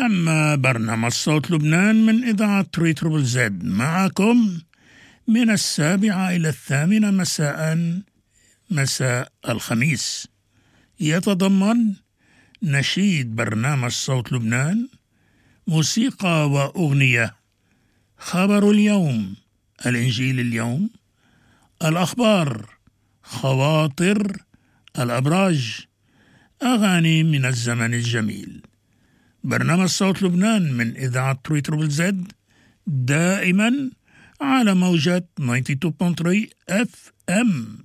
أما برنامج صوت لبنان من إذاعة تريتربل زد معكم من 7 إلى 8 مساء الخميس، يتضمن نشيد برنامج صوت لبنان، موسيقى وأغنية، خبر اليوم، الإنجيل اليوم، الأخبار، خواطر الأبراج، أغاني من الزمن الجميل. برنامج صوت لبنان من إذاعة تريتربل زد دائما على موجة 92.3 FM.